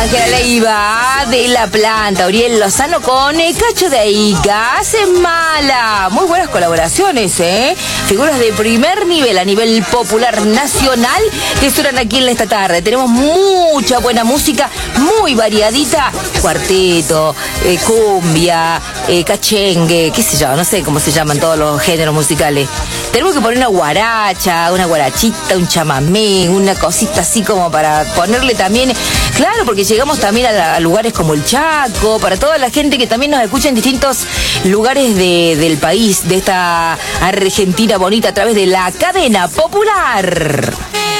Ángela Leiva de La Planta, Uriel Lozano con Cacho de Ica, Hace Mala. Muy buenas colaboraciones, figuras de primer nivel a nivel popular nacional que suenan aquí en esta tarde. Tenemos mucha buena música, muy variadita, cuarteto, cumbia, cachengue, qué sé yo, no sé cómo se llaman todos los géneros musicales. Tenemos que poner una guaracha, una guarachita, un chamamé, una cosita así como para ponerle también, claro, porque llegamos también a lugares como el Chaco, para toda la gente que también nos escucha en distintos lugares del país, de esta Argentina bonita, a través de la cadena popular.